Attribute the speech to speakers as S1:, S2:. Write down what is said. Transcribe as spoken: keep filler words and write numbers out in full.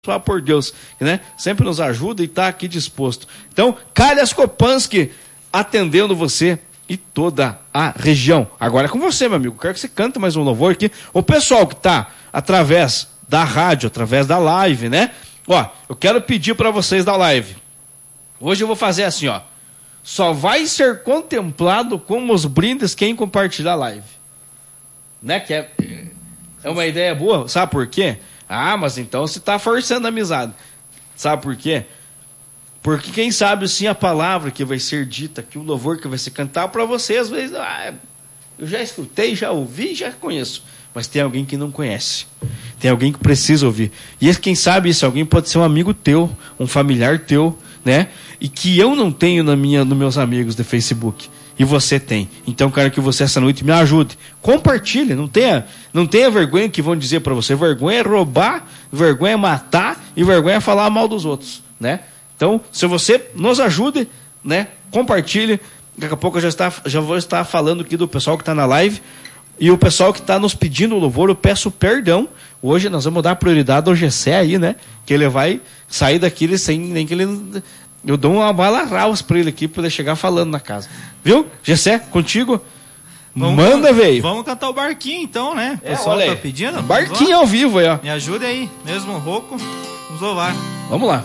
S1: por Deus, né? Sempre nos ajuda e está aqui disposto. Então, Calhas Kopansky atendendo você e toda a região. Agora é com você, meu amigo. Quero que você cante mais um louvor aqui. O pessoal que está através da rádio, através da live, né? Ó, eu quero pedir para vocês da live. Hoje eu vou fazer assim, ó. Só vai ser contemplado como os brindes quem compartilhar a live. Né? Que é, é uma ideia boa. Sabe por quê? Ah, mas então você está forçando a amizade. Sabe por quê? Porque quem sabe sim a palavra que vai ser dita, que o louvor que vai ser cantado para você, às vezes, ah, eu já escutei, já ouvi, já conheço. Mas tem alguém que não conhece. Tem alguém que precisa ouvir. E quem sabe esse alguém pode ser um amigo teu, um familiar teu, né? E que eu não tenho na minha, nos meus amigos de Facebook. E você tem. Então, quero que você essa noite me ajude. Compartilhe. Não tenha, não tenha vergonha que vão dizer para você. Vergonha é roubar, vergonha é matar e vergonha é falar mal dos outros, né? Então, se você nos ajude, né? Compartilhe. Daqui a pouco eu já, está, já vou estar falando aqui do pessoal que está na live. E o pessoal que está nos pedindo o louvor, eu peço perdão. Hoje nós vamos dar prioridade ao Gessé aí, né? Que ele vai sair daqui sem nem que ele... Eu dou uma bala raus para ele aqui, para ele chegar falando na casa. Viu? Gessé, contigo? Vamos, manda, velho.
S2: Vamos cantar o barquinho então, né? O
S1: é,
S2: pessoal
S1: tá
S2: pedindo.
S1: Barquinho ao vivo aí, ó.
S2: Me ajude aí, mesmo rouco, vamos louvar.
S1: Vamos lá.